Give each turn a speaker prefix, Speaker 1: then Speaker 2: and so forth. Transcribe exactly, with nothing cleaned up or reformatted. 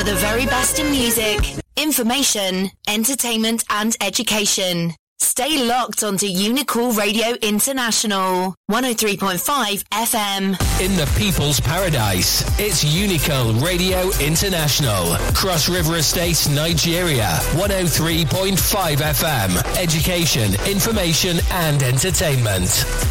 Speaker 1: for the very best in music, information, entertainment and education. Stay locked onto Unicool Radio International, one oh three point five F M.
Speaker 2: In the People's Paradise, it's Unicool Radio International. Cross River Estates, Nigeria, one oh three point five F M. Education, information and entertainment.